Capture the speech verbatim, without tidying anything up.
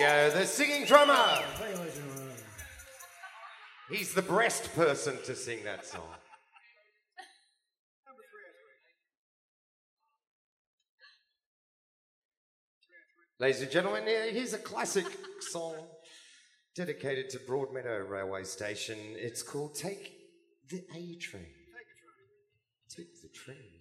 Meadow, the singing drummer. He's the breast person to sing that song. Ladies and gentlemen, here's a classic song dedicated to Broadmeadow Railway Station. It's called Take the A Train. Take the Train.